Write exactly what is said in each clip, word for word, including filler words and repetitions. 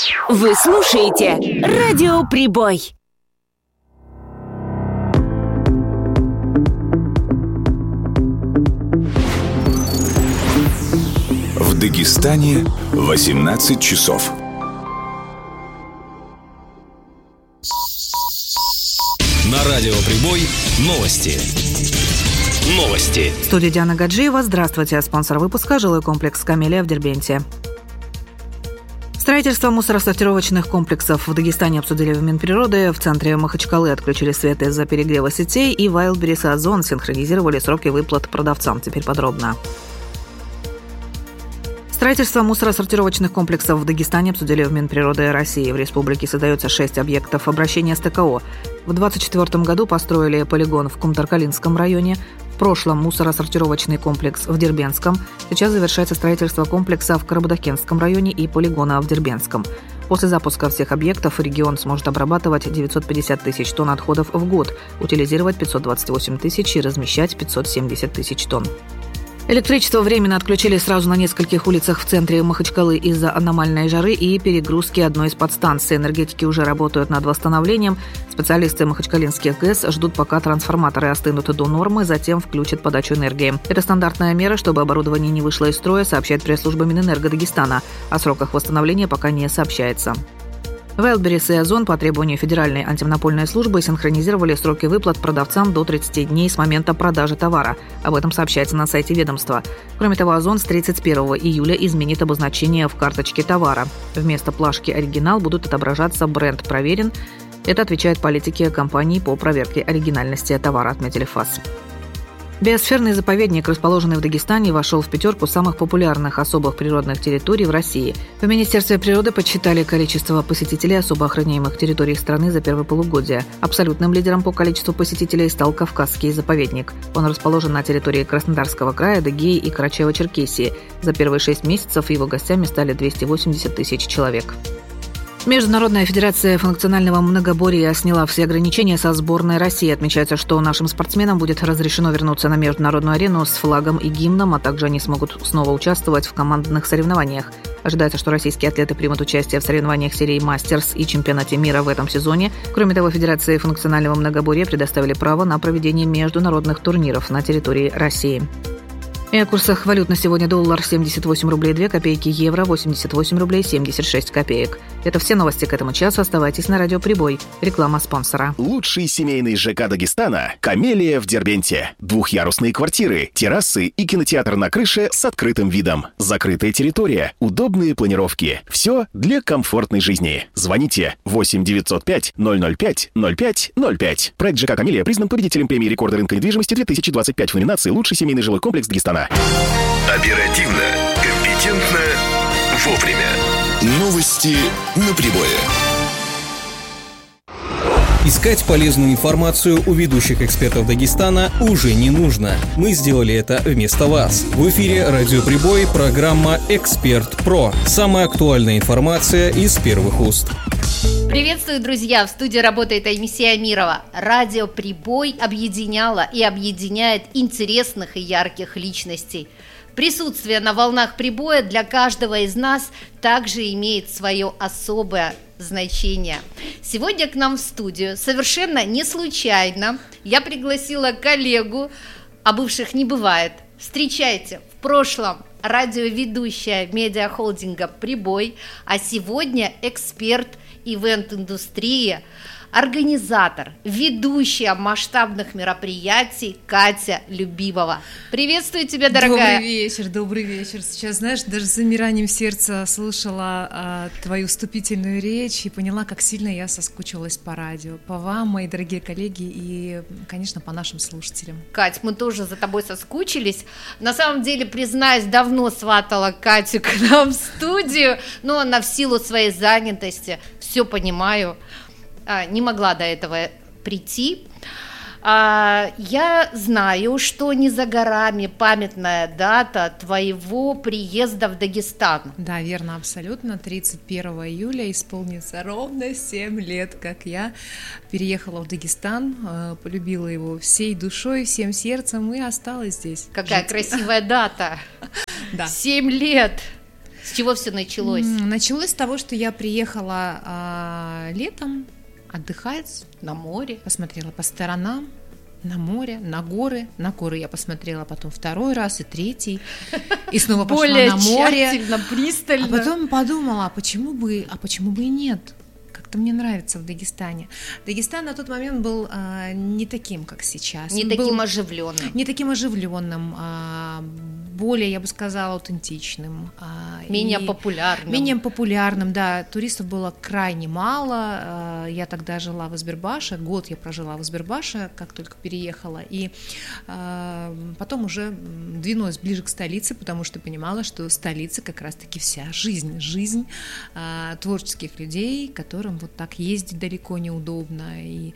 Вы слушаете Радио Прибой. В Дагестане восемнадцать часов. На Радио Прибой новости. Новости. В студии Диана Гаджиева. Здравствуйте. Спонсор выпуска — жилой комплекс «Камелия» в Дербенте. Строительство мусоросортировочных комплексов в Дагестане обсудили в Минприроды. В центре Махачкалы отключили свет из-за перегрева сетей, и Wildberries и Озон синхронизировали сроки выплат продавцам. Теперь подробно. Строительство мусоросортировочных комплексов в Дагестане обсудили в Минприроды России. В республике создается шесть объектов обращения с ТКО. В двадцать четвёртом году построили полигон в Кумтаркалинском районе. В прошлом мусоросортировочный комплекс в Дербентском. Сейчас завершается строительство комплекса в Карабудакенском районе и полигона в Дербентском. После запуска всех объектов регион сможет обрабатывать девятьсот пятьдесят тысяч тонн отходов в год, утилизировать пятьсот двадцать восемь тысяч и размещать пятьсот семьдесят тысяч тонн. Электричество временно отключили сразу на нескольких улицах в центре Махачкалы из-за аномальной жары и перегрузки одной из подстанций. Энергетики уже работают над восстановлением. Специалисты махачкалинских ГЭС ждут, пока трансформаторы остынут до нормы, затем включат подачу энергии. Это стандартная мера, чтобы оборудование не вышло из строя, сообщает пресс-служба Минэнерго Дагестана. О сроках восстановления пока не сообщается. Wildberries и Озон по требованию Федеральной антимонопольной службы синхронизировали сроки выплат продавцам до тридцати дней с момента продажи товара. Об этом сообщается на сайте ведомства. Кроме того, Озон с тридцать первого июля изменит обозначение в карточке товара. Вместо плашки «Оригинал» будут отображаться «Бренд проверен». Это отвечает политике компании по проверке оригинальности товара, отметили ФАС. Биосферный заповедник, расположенный в Дагестане, вошел в пятерку самых популярных особых природных территорий в России. В Министерстве природы подсчитали количество посетителей особо охраняемых территорий страны за первое полугодие. Абсолютным лидером по количеству посетителей стал Кавказский заповедник. Он расположен на территории Краснодарского края, Адыгеи и Карачаево-Черкесии. За первые шесть месяцев его гостями стали двести восемьдесят тысяч человек. Международная федерация функционального многоборья сняла все ограничения со сборной России. Отмечается, что нашим спортсменам будет разрешено вернуться на международную арену с флагом и гимном, а также они смогут снова участвовать в командных соревнованиях. Ожидается, что российские атлеты примут участие в соревнованиях серии «Мастерс» и чемпионате мира в этом сезоне. Кроме того, Федерации функционального многоборья предоставили право на проведение международных турниров на территории России. И о курсах валют на сегодня: доллар семьдесят восемь рублей две копейки, евро восемьдесят восемь рублей семьдесят шесть копеек. Это все новости к этому часу. Оставайтесь на Радио Прибой. Реклама спонсора. Лучший семейный ЖК Дагестана – «Камелия» в Дербенте. Двухъярусные квартиры, террасы и кинотеатр на крыше с открытым видом. Закрытая территория, удобные планировки. Все для комфортной жизни. Звоните восемь девятьсот пять ноль ноль пять ноль пять ноль пять. Проект ЖК «Камелия» признан победителем премии рекорда рынка недвижимости две тысячи двадцать пять в номинации «Лучший семейный жилой комплекс Дагестана». Оперативно, компетентно, вовремя. Новости на Прибое. Искать полезную информацию у ведущих экспертов Дагестана уже не нужно. Мы сделали это вместо вас. В эфире Радио Прибой, программа «Эксперт Про». Самая актуальная информация из первых уст. Приветствую, друзья! В студии работает Аймисия Амирова. Радио Прибой объединяло и объединяет интересных и ярких личностей. Присутствие на волнах прибоя для каждого из нас также имеет свое особое значение. Сегодня к нам в студию совершенно не случайно я пригласила коллегу, а бывших не бывает. Встречайте, в прошлом радиоведущая медиахолдинга «Прибой», а сегодня эксперт ивент-индустрии, организатор, ведущая масштабных мероприятий Катя Любимова. Приветствую тебя, дорогая. Добрый вечер, добрый вечер. Сейчас, знаешь, даже с замиранием сердца слушала а, твою вступительную речь и поняла, как сильно я соскучилась по радио, по вам, мои дорогие коллеги, и, конечно, по нашим слушателям. Кать, мы тоже за тобой соскучились. На самом деле, признаюсь, давно сватала Катю к нам в студию, но она в силу своей занятости, все понимаю, не могла до этого прийти. Я знаю, что не за горами памятная дата твоего приезда в Дагестан. Да, верно, абсолютно. тридцать первого июля исполнится ровно семь лет, как я переехала в Дагестан, полюбила его всей душой, всем сердцем и осталась здесь. Какая жить. Красивая дата. Да. Семь лет. С чего все началось? Началось с того, что я приехала а, летом отдыхать на море, посмотрела по сторонам, на море, на горы. На горы я посмотрела потом второй раз и третий, и снова пошла более на море. тщательно, пристально. А потом подумала, а почему бы, а почему бы и нет? Как-то мне нравится в Дагестане. Дагестан на тот момент был а, не таким, как сейчас. Не Он таким был оживленным. Не таким оживленным, а более, я бы сказала, аутентичным. А, менее популярным. Менее популярным, да. Туристов было крайне мало. А, я тогда жила в Избербаше, год я прожила в Избербаше, как только переехала. И а, потом уже двинулась ближе к столице, потому что понимала, что столица как раз-таки вся жизнь. Жизнь а, творческих людей, которым вот так ездить далеко неудобно, и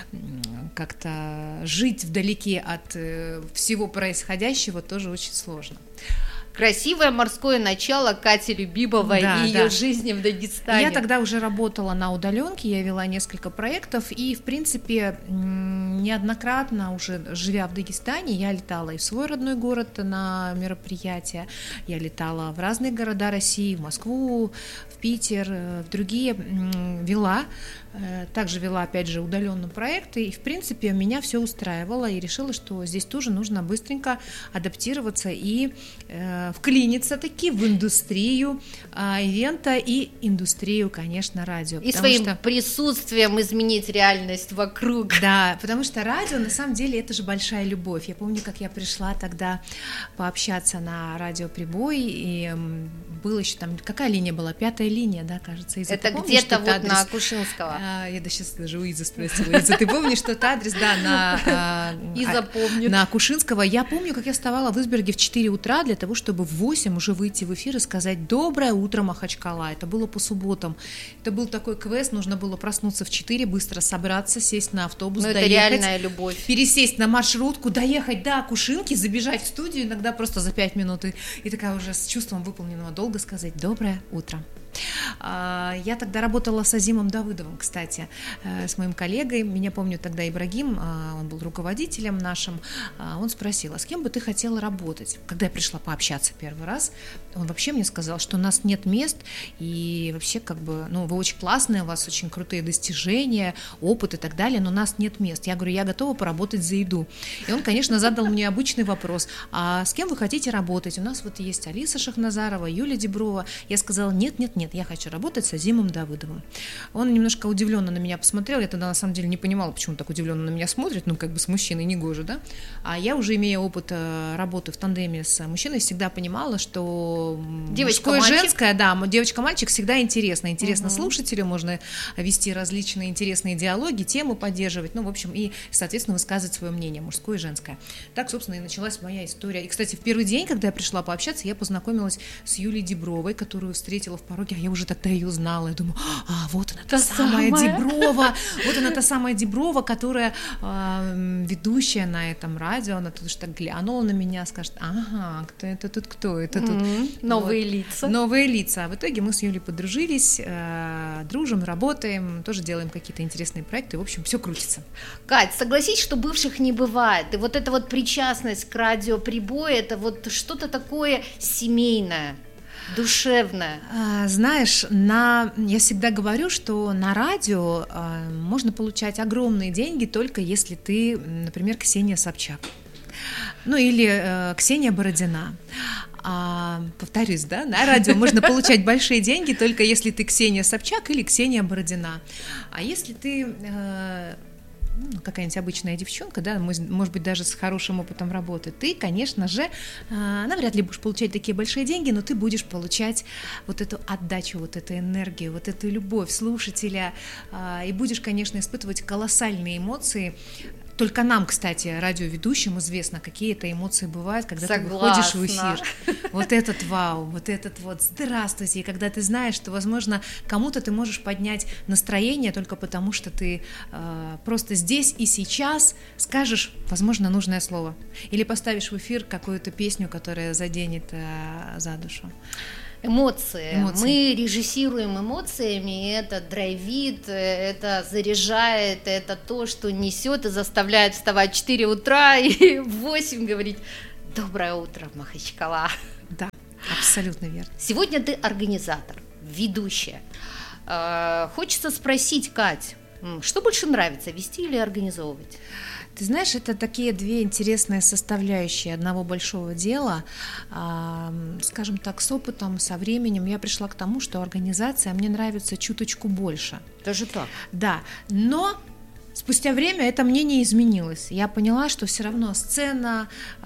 как-то жить вдалеке от всего происходящего тоже очень сложно. Красивое морское начало Кати Любимовой, да, и ее да. жизни в Дагестане. Я тогда уже работала на удаленке, я вела несколько проектов, и, в принципе, неоднократно уже живя в Дагестане, я летала и в свой родной город на мероприятия, я летала в разные города России, в Москву, в Питер, в другие, вела. Также вела, опять же, удаленные проекты, и, в принципе, меня все устраивало, и решила, что здесь тоже нужно быстренько адаптироваться и э, вклиниться таки в индустрию э, ивента и индустрию, конечно, радио. И своим что... присутствием изменить реальность вокруг. Да, потому что радио, на самом деле, это же большая любовь. Я помню, как я пришла тогда пообщаться на радио «Прибой», и было еще там, какая линия была? Пятая линия, да, кажется. Иза, это где-то вот адрес? На Кушинского. А, я да сейчас даже у Изы спросила. Иза, ты помнишь тот адрес? Да, на, а, Иза помнит. На Кушинского. Я помню, как я вставала в Изберге в четыре утра для того, чтобы в восемь уже выйти в эфир и сказать «Доброе утро, Махачкала». Это было по субботам. Это был такой квест, нужно было проснуться в четыре, быстро собраться, сесть на автобус, Но доехать. Это реальная любовь. Пересесть на маршрутку, доехать до Кушинки, забежать в студию, иногда просто за пять минут. И, и такая уже с чувством выполненного долга сказать «Доброе утро». Я тогда работала с Азимом Давыдовым, кстати, с моим коллегой. Меня помню тогда Ибрагим, он был руководителем нашим. Он спросил, а с кем бы ты хотела работать? Когда я пришла пообщаться первый раз, он вообще мне сказал, что у нас нет мест, и вообще как бы, ну, вы очень классные, у вас очень крутые достижения, опыт и так далее, но у нас нет мест. Я говорю, я готова поработать за еду. И он, конечно, задал мне обычный вопрос, а с кем вы хотите работать? У нас вот есть Алиса Шахназарова, Юлия Деброва. Я сказала, нет, нет, нет. Нет, я хочу работать с Азимом Давыдовым. Он немножко удивленно на меня посмотрел, я тогда на самом деле не понимала, почему он так удивленно на меня смотрит, ну как бы с мужчиной негоже, да, а я уже, имея опыт работы в тандеме с мужчиной, всегда понимала, что мужское и женское, да, девочка-мальчик всегда интересно, интересно угу. слушателю, можно вести различные интересные диалоги, темы поддерживать, ну, в общем, и, соответственно, высказывать свое мнение, мужское и женское. Так, собственно, и началась моя история. И, кстати, в первый день, когда я пришла пообщаться, я познакомилась с Юлией Я которую встретила в пороге, а я уже тогда ее знала, я думаю, а вот она та, та самая Деброва, вот она та самая Деброва, которая э, ведущая на этом радио, она тут уж так глянула на меня, скажет, ага, кто это тут, кто это тут? Mm-hmm. Новые вот. лица. Новые лица. А в итоге мы с Юлей подружились, э, дружим, работаем, тоже делаем какие-то интересные проекты, в общем, все крутится. Кать, согласись, что бывших не бывает, и вот эта вот причастность к радио «Прибой», это вот что-то такое семейное, душевная. Знаешь, на... я всегда говорю, что на радио а, можно получать огромные деньги только если ты, например, Ксения Собчак. Ну или э, Ксения Бородина. А, повторюсь, да, на радио можно получать большие деньги только если ты Ксения Собчак или Ксения Бородина. А если ты... Э, ну, какая-нибудь обычная девчонка, да, может быть, даже с хорошим опытом работы, ты, конечно же, навряд ли будешь получать такие большие деньги, но ты будешь получать вот эту отдачу, вот эту энергию, вот эту любовь слушателя, и будешь, конечно, испытывать колоссальные эмоции. Только нам, кстати, радиоведущим известно, какие это эмоции бывают, когда Согласна. Ты выходишь в эфир. Вот этот вау, вот этот вот здравствуйте, и когда ты знаешь, что, возможно, кому-то ты можешь поднять настроение только потому, что ты э, просто здесь и сейчас скажешь, возможно, нужное слово, или поставишь в эфир какую-то песню, которая заденет э, за душу. Эмоции. Эмоции. Мы режиссируем эмоциями, и это драйвит, это заряжает, это то, что несет и заставляет вставать в четыре утра и в восемь говорить «Доброе утро, Махачкала». Да. Абсолютно верно. Сегодня ты организатор, ведущая. Хочется спросить, Кать, что больше нравится, вести или организовывать? Ты знаешь, это такие две интересные составляющие одного большого дела. Скажем так, с опытом, со временем я пришла к тому, что организация мне нравится чуточку больше. Даже так? Да, но спустя время это мнение изменилось. Я поняла, что все равно сцена,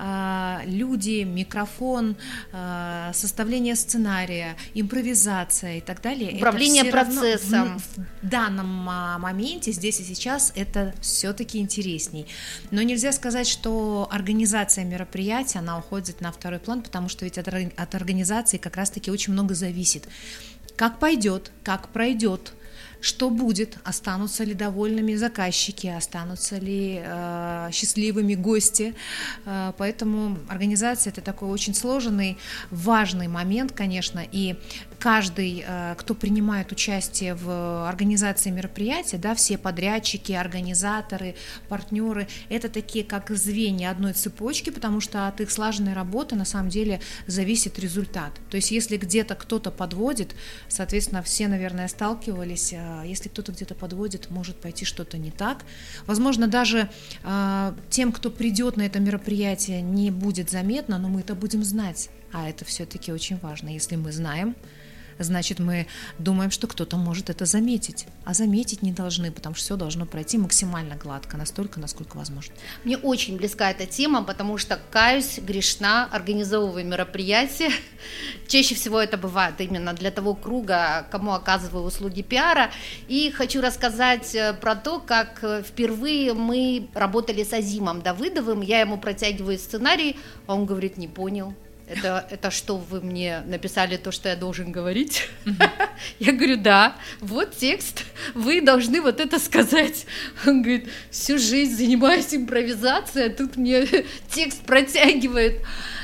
люди, микрофон, составление сценария, импровизация и так далее. Управление процессом. В, в данном моменте, здесь и сейчас, это все-таки интересней. Но нельзя сказать, что организация мероприятия, она уходит на второй план, потому что ведь от, от организации как раз-таки очень много зависит. Как пойдет, как пройдет, что будет, останутся ли довольными заказчики, останутся ли э, счастливыми гости. Э, поэтому организация – это такой очень сложный, важный момент, конечно, и каждый, э, кто принимает участие в организации мероприятия, да, все подрядчики, организаторы, партнеры – это такие как звенья одной цепочки, потому что от их слаженной работы на самом деле зависит результат. То есть если где-то кто-то подводит, соответственно, все, наверное, сталкивались. Если кто-то где-то подводит, может пойти что-то не так. Возможно, даже э, тем, кто придет на это мероприятие, не будет заметно, но мы это будем знать. А это все-таки очень важно. Если мы знаем, значит, мы думаем, что кто-то может это заметить. А заметить не должны, потому что все должно пройти максимально гладко, настолько, насколько возможно. Мне очень близка эта тема, потому что, каюсь, грешна, организовываю мероприятия. Чаще всего это бывает именно для того круга, кому оказываю услуги пиара. И хочу рассказать про то, как впервые мы работали с Азимом Давыдовым. Я ему протягиваю сценарий, а он говорит: не понял. Это, это что, вы мне написали то, что я должен говорить? Mm-hmm. Я говорю: да, вот текст, вы должны вот это сказать. Он говорит: всю жизнь занимаюсь импровизацией, а тут мне текст протягивает.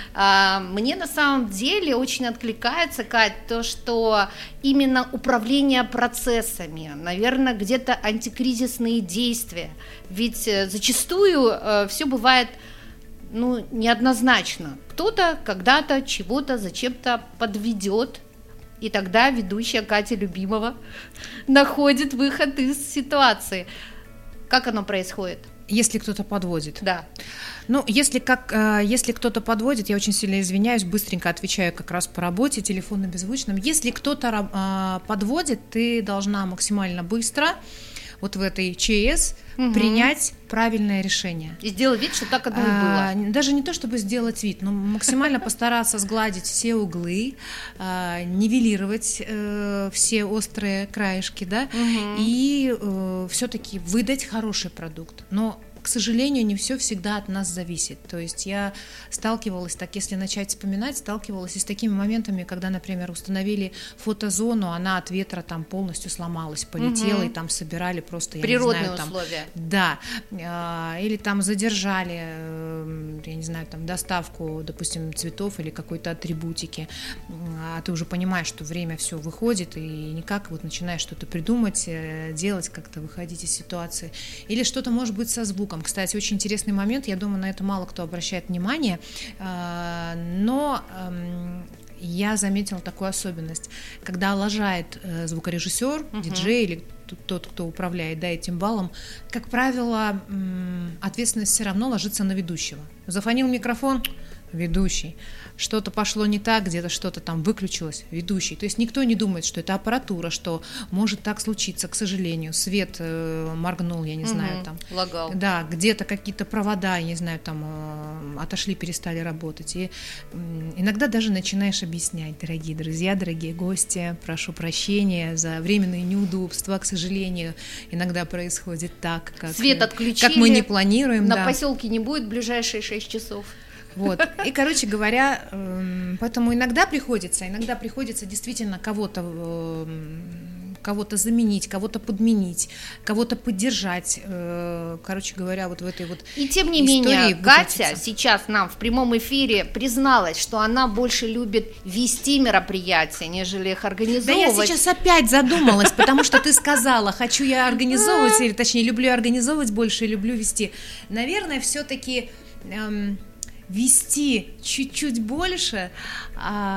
А, мне на самом деле очень откликается, Кать, то, что именно управление процессами, наверное, где-то антикризисные действия. Ведь зачастую э, все бывает ну, неоднозначно. Кто-то когда-то чего-то зачем-то подведет, и тогда ведущая Катя Любимова находит выход из ситуации. Как оно происходит? Если кто-то подводит. Да. Ну, если, как, если кто-то подводит, я очень сильно извиняюсь, быстренько отвечаю как раз по работе, телефонно-беззвучном. Если кто-то подводит, ты должна максимально быстро вот в этой ЧС угу. принять правильное решение. И сделать вид, что так оно и было. А, даже не то, чтобы сделать вид, но максимально постараться сгладить все углы, а, нивелировать а, все острые краешки, да, угу. и а, все-таки выдать хороший продукт. Но к сожалению, не все всегда от нас зависит. То есть я сталкивалась, так если начать вспоминать, сталкивалась и с такими моментами, когда, например, установили фотозону, она от ветра там полностью сломалась, полетела, угу. и там собирали просто, я природные не знаю, условия. Там, да, или там задержали, я не знаю, там доставку, допустим, цветов или какой-то атрибутики, а ты уже понимаешь, что время все выходит, и никак вот начинаешь что-то придумать, делать, как-то выходить из ситуации. Или что-то может быть со звуком. Кстати, очень интересный момент, я думаю, на это мало кто обращает внимание, но я заметила такую особенность, когда лажает звукорежиссер, uh-huh. диджей или тот, кто управляет, да, этим балом, как правило, ответственность все равно ложится на ведущего. Зафонил микрофон — ведущий. Что-то пошло не так, где-то что-то там выключилось — ведущий. То есть никто не думает, что это аппаратура, что может так случиться, к сожалению. Свет э, моргнул, я не угу, знаю, там. Лагал. Да, где-то какие-то провода, я не знаю, там э, отошли, перестали работать. И э, иногда даже начинаешь объяснять: дорогие друзья, дорогие гости, прошу прощения за временные неудобства, к сожалению, иногда происходит так, как, свет отключили, как мы не планируем. На да. поселке не будет в ближайшие шесть часов. Вот. И, короче говоря, поэтому иногда приходится, иногда приходится действительно кого-то, кого-то заменить, кого-то подменить, кого-то поддержать, короче говоря, вот в этой вот И тем не менее, Катя сейчас нам в прямом эфире призналась, что она больше любит вести мероприятия, нежели их организовывать. Да я сейчас опять задумалась, потому что ты сказала: хочу я организовывать, или точнее, люблю организовывать больше и люблю вести. Наверное, все-таки... вести чуть-чуть больше, а